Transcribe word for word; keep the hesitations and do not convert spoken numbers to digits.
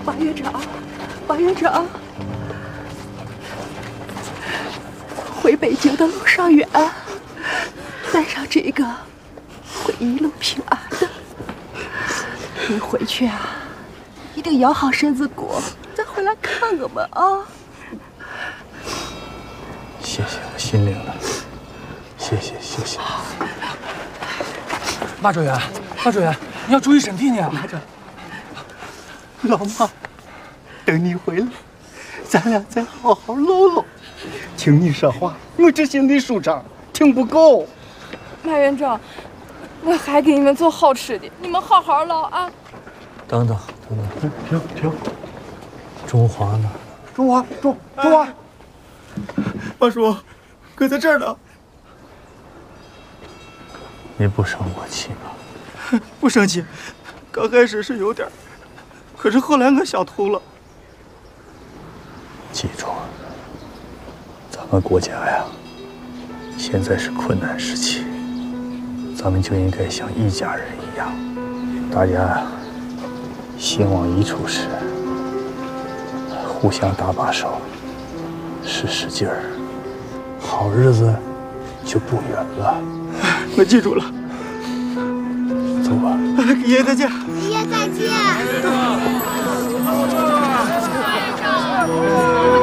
马院长，马院长，回北京的路上远，带上这个，会一路平安的。你回去啊，一定养好身子骨，再回来看我们啊！ 谢谢，我心领了。谢谢，谢谢。 马专员，马专员，你要注意身体呢。 马专，老马，等你回来，咱俩再好好唠唠。听你说话，我这心里舒畅，听不够。 马院长，我还给你们做好吃的，你们好好唠啊。 等等等等， 停停， 中华呢？ 中华，中中华。马叔，搁在这儿呢。 你不生我气吗？ 不生气，刚开始是有点，可是后来我想通了。 记住，咱们国家呀，现在是困难时期，咱们就应该像一家人一样，大家兴往一处使，互相搭把手，使使劲儿，好日子就不远了。 我记住了。 走吧。 爷爷再见。 爷爷再见。